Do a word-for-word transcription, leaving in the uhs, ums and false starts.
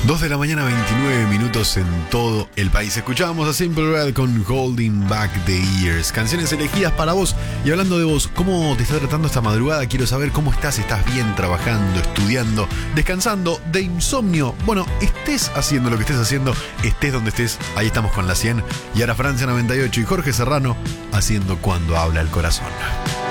dos de la mañana, veintinueve minutos en todo el país. Escuchábamos a Simple Red con Holding Back the Years. Canciones elegidas para vos. Y hablando de vos, ¿cómo te está tratando esta madrugada? Quiero saber cómo estás. ¿Estás bien trabajando, estudiando, descansando, de insomnio? Bueno, estés haciendo lo que estés haciendo, estés donde estés. Ahí estamos con la cien. Y ahora Francia noventa y ocho y Jorge Serrano haciendo Cuando Habla el Corazón.